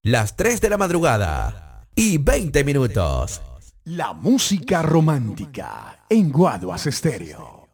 las 3 de la madrugada y 20 minutos. La música romántica en Guaduas Estéreo.